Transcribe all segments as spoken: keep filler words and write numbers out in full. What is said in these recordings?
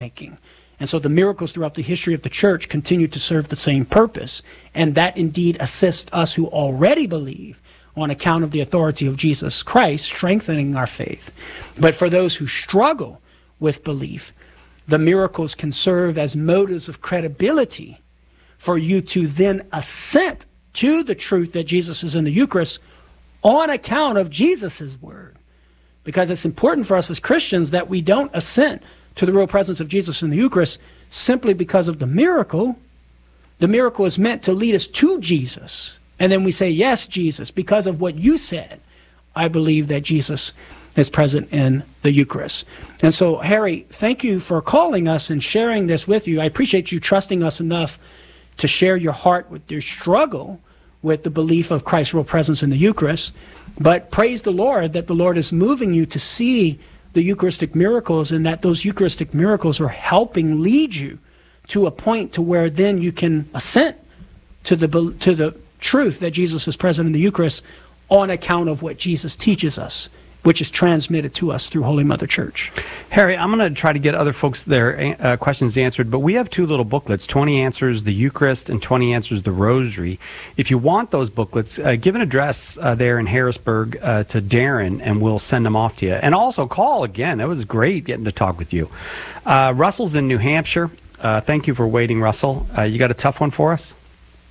making. And so the miracles throughout the history of the church continue to serve the same purpose. And that indeed assists us who already believe on account of the authority of Jesus Christ, strengthening our faith. But for those who struggle with belief, the miracles can serve as motives of credibility for you to then assent to the truth that Jesus is in the Eucharist on account of Jesus' word. Because it's important for us as Christians that we don't assent to the real presence of Jesus in the Eucharist simply because of the miracle. The miracle is meant to lead us to Jesus. And then we say, yes, Jesus, because of what you said, I believe that Jesus is present in the Eucharist. And so, Harry, thank you for calling us and sharing this with you. I appreciate you trusting us enough to share your heart with your struggle with the belief of Christ's real presence in the Eucharist. But praise the Lord that the Lord is moving you to see the Eucharistic miracles, and that those Eucharistic miracles are helping lead you to a point to where then you can assent to the to the truth that Jesus is present in the Eucharist on account of what Jesus teaches us, which is transmitted to us through Holy Mother Church. Harry, I'm going to try to get other folks their uh, questions answered, but we have two little booklets, twenty Answers the Eucharist and twenty Answers the Rosary. If you want those booklets, uh, give an address uh, there in Harrisburg uh, to Darren, and we'll send them off to you. And also call again. That was great getting to talk with you. Uh, Russell's in New Hampshire. Uh, thank you for waiting, Russell. Uh, you got a tough one for us?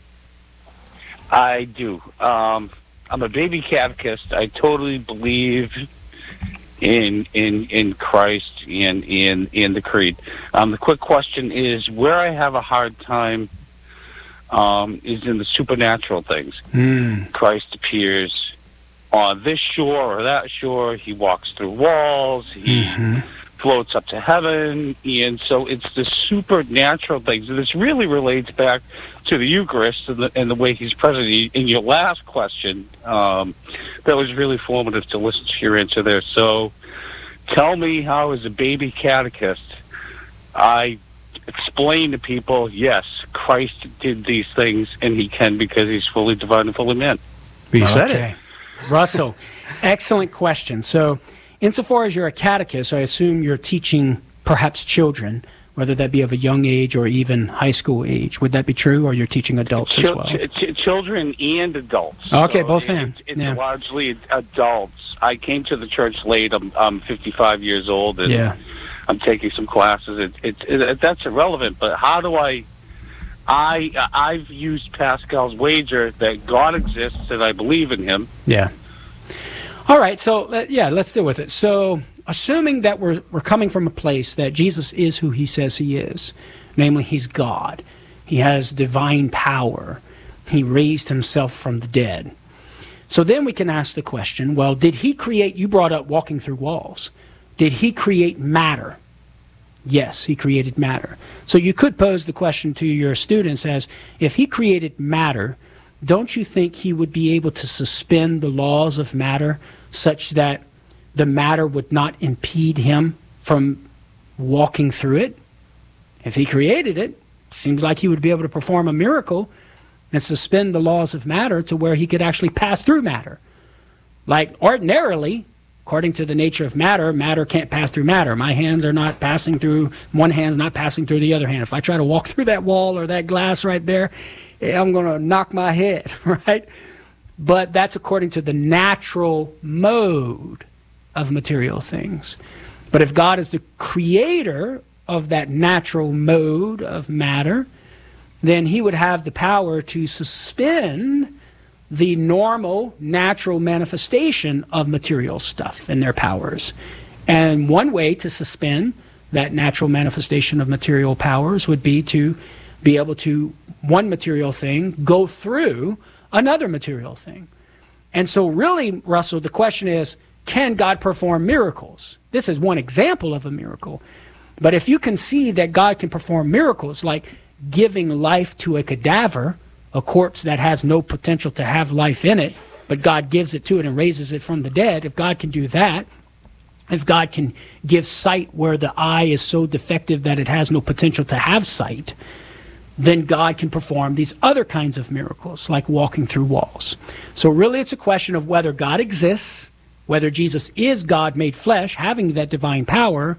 I do. Um, I'm a baby catechist. I totally believe in in in Christ and in in the creed. Um, the quick question is, where I have a hard time um, is in the supernatural things. Mm. Christ appears on this shore or that shore. He walks through walls. He Mm-hmm. floats up to heaven, and so it's the supernatural things. And this really relates back to the Eucharist and the, and the way he's present. In your last question, um, that was really formative to listen to your answer there. So tell me how, as a baby catechist, I explain to people, yes, Christ did these things, and he can because he's fully divine and fully man. You said Okay. it. Russell, excellent question. So insofar as you're a catechist, I assume you're teaching perhaps children, whether that be of a young age or even high school age. Would that be true, or you're teaching adults Chil- as well? ch- ch- children and adults. Okay, So both it- in. It's, it's Yeah. largely adults. I came to the church late. I'm, I'm fifty-five years old, and Yeah. I'm taking some classes. It, it, it, that's irrelevant, but how do I... I, I've used Pascal's wager that God exists and I believe in him. Yeah. All right, so uh, yeah, let's deal with it. So assuming that we're, we're coming from a place that Jesus is who he says he is, namely he's God, he has divine power, he raised himself from the dead. So then we can ask the question, well, did he create, you brought up walking through walls, did he create matter? Yes, he created matter. So you could pose the question to your students as, if he created matter, don't you think he would be able to suspend the laws of matter such that the matter would not impede him from walking through it? If he created it, it seems like he would be able to perform a miracle and suspend the laws of matter to where he could actually pass through matter. Like ordinarily, according to the nature of matter, matter can't pass through matter. My hands are not passing through, one hand's not passing through the other hand. If I try to walk through that wall or that glass right there, I'm going to knock my head, right? But that's according to the natural mode of material things. But if God is the creator of that natural mode of matter, then he would have the power to suspend the normal, natural manifestation of material stuff and their powers. And one way to suspend that natural manifestation of material powers would be to be able to, one material thing, go through another material thing. And so really, Russell, the question is, can God perform miracles? This is one example of a miracle. But if you can see that God can perform miracles, like giving life to a cadaver, a corpse that has no potential to have life in it, but God gives it to it and raises it from the dead, if God can do that, if God can give sight where the eye is so defective that it has no potential to have sight, then God can perform these other kinds of miracles, like walking through walls. So really it's a question of whether God exists, whether Jesus is God made flesh, having that divine power,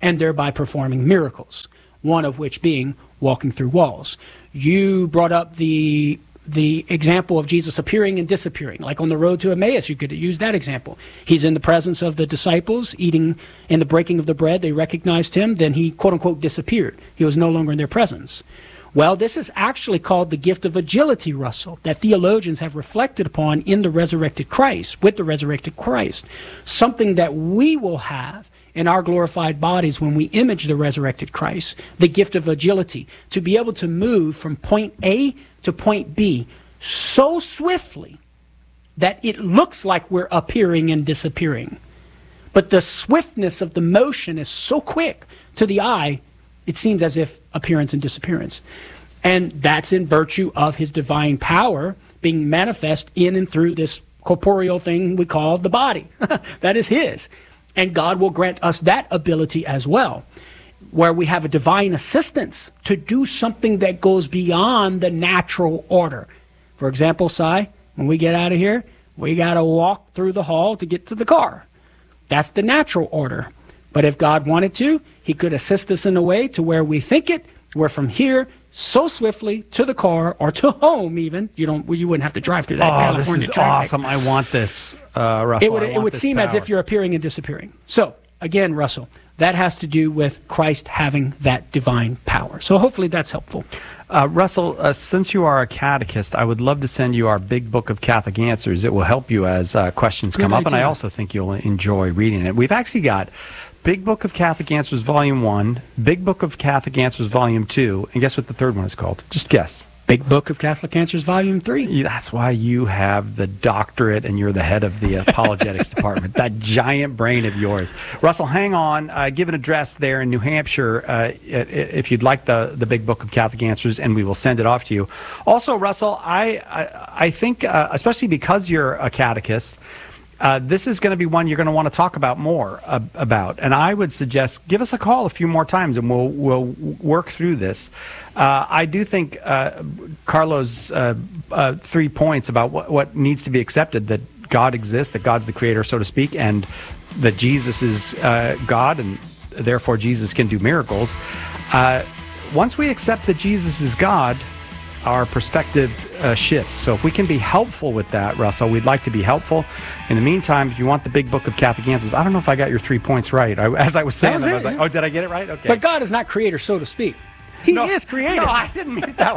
and thereby performing miracles, one of which being walking through walls. You brought up the the example of Jesus appearing and disappearing. Like on the road to Emmaus, you could use that example. He's in the presence of the disciples, eating in the breaking of the bread. They recognized him. Then he, quote unquote, disappeared. He was no longer in their presence. Well, this is actually called the gift of agility, Russell, that theologians have reflected upon in the resurrected Christ, with the resurrected Christ. Something that we will have in our glorified bodies when we image the resurrected Christ, the gift of agility, to be able to move from point A to point B so swiftly that it looks like we're appearing and disappearing. But the swiftness of the motion is so quick to the eye, it seems as if appearance and disappearance. And that's in virtue of his divine power being manifest in and through this corporeal thing we call the body. That is his. And God will grant us that ability as well, where we have a divine assistance to do something that goes beyond the natural order. For example, Si, when we get out of here, we got to walk through the hall to get to the car. That's the natural order. But if God wanted to, he could assist us in a way to where we think it, we're from here so swiftly to the car or to home even. You don't. You wouldn't have to drive through that oh, California this is traffic. awesome. I want this, uh, Russell. It would, I it want would this seem power. as if you're appearing and disappearing. So, again, Russell, that has to do with Christ having that divine power. So hopefully that's helpful. Uh, Russell, uh, since you are a catechist, I would love to send you our big book of Catholic answers. It will help you as uh, questions Good come up, idea. and I also think you'll enjoy reading it. We've actually got Big Book of Catholic Answers Volume one, Big Book of Catholic Answers Volume two, and guess what the third one is called? Just guess. Big Book of Catholic Answers, Volume three. Yeah, that's why you have the doctorate and you're the head of the apologetics department. That giant brain of yours. Russell, hang on. Uh, give an address there in New Hampshire uh, if you'd like the, the Big Book of Catholic Answers, and we will send it off to you. Also, Russell, I, I, I think, uh, especially because you're a catechist, Uh, this is going to be one you're going to want to talk about more uh, about, and I would suggest give us a call a few more times, and we'll we'll work through this. Uh, I do think uh, Carlo's uh, uh, three points about what, what needs to be accepted: that God exists, that God's the creator, so to speak, and that Jesus is uh, God, and therefore Jesus can do miracles. Uh, once we accept that Jesus is God, our perspective uh, shifts. So if we can be helpful with that, Russell, we'd like to be helpful. In the meantime, if you want the Big Book of Catholic Answers, I don't know if I got your three points right. I, as I was saying, was them, it, I was like, yeah. oh, did I get it right? Okay. But God is not creator, so to speak. He no, is creator. No, I didn't mean it that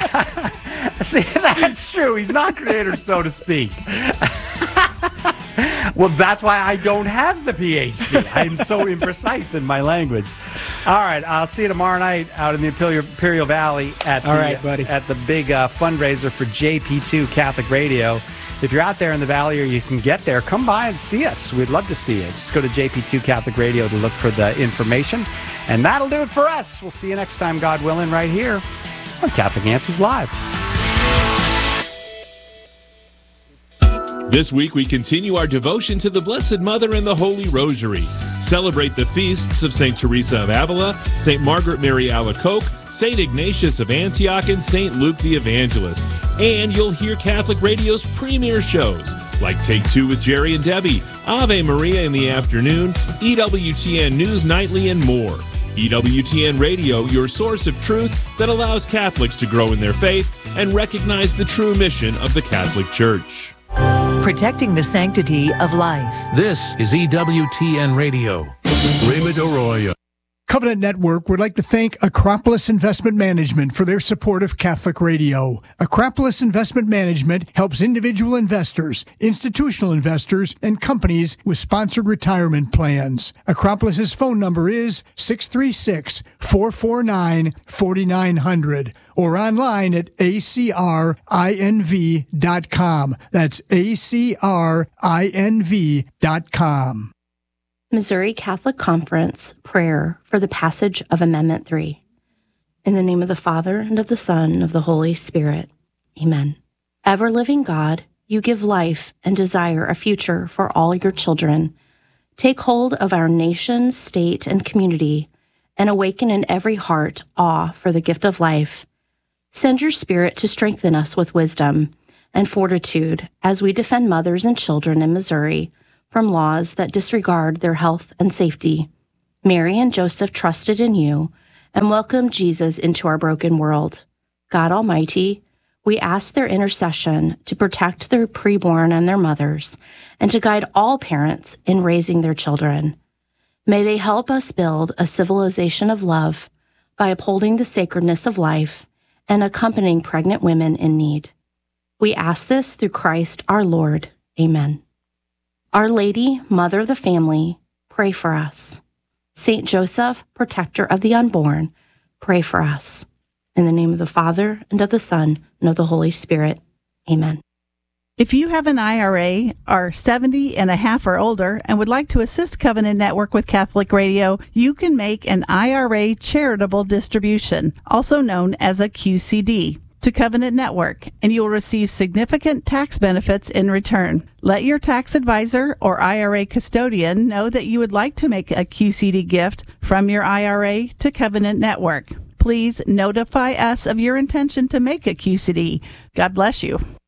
way. See, that's true. He's not creator, so to speak. Well, that's why I don't have the P H D. I'm so imprecise in my language. All right, I'll see you tomorrow night out in the Imperial, Imperial Valley at All the, right, buddy. at the big uh, fundraiser for J P two Catholic Radio. If you're out there in the Valley or you can get there, come by and see us. We'd love to see you. Just go to J P two Catholic Radio to look for the information. And that'll do it for us. We'll see you next time, God willing, right here on Catholic Answers Live. This week, we continue our devotion to the Blessed Mother and the Holy Rosary. Celebrate the feasts of Saint Teresa of Avila, Saint Margaret Mary Alacoque, Saint Ignatius of Antioch, and Saint Luke the Evangelist. And you'll hear Catholic Radio's premier shows, like Take Two with Jerry and Debbie, Ave Maria in the afternoon, E W T N News Nightly, and more. E W T N Radio, your source of truth that allows Catholics to grow in their faith and recognize the true mission of the Catholic Church. Protecting the sanctity of life. This is E W T N Radio. Raymond Arroyo. Covenant Network would like to thank Acropolis Investment Management for their support of Catholic Radio. Acropolis Investment Management helps individual investors, institutional investors, and companies with sponsored retirement plans. Acropolis's phone number is six three six, four four nine, four nine zero zero or online at A C R I N V dot com. That's A C R I N V dot com. Missouri Catholic Conference prayer for the passage of Amendment three. In the name of the Father, and of the Son, and of the Holy Spirit. Amen. Ever-living God, you give life and desire a future for all your children. Take hold of our nation, state, and community, and awaken in every heart awe for the gift of life. Send your Spirit to strengthen us with wisdom and fortitude as we defend mothers and children in Missouri from laws that disregard their health and safety. Mary and Joseph trusted in you and welcomed Jesus into our broken world. God Almighty, we ask their intercession to protect their preborn and their mothers, and to guide all parents in raising their children. May they help us build a civilization of love by upholding the sacredness of life and accompanying pregnant women in need. We ask this through Christ our Lord. Amen. Our Lady, Mother of the Family, pray for us. Saint Joseph, protector of the unborn, pray for us. In the name of the Father, and of the Son, and of the Holy Spirit. Amen. If you have an I R A, are seventy and a half or older, and would like to assist Covenant Network with Catholic Radio, you can make an I R A charitable distribution, also known as a Q C D, to Covenant Network, and you will receive significant tax benefits in return. Let your tax advisor or I R A custodian know that you would like to make a Q C D gift from your I R A to Covenant Network. Please notify us of your intention to make a Q C D. God bless you.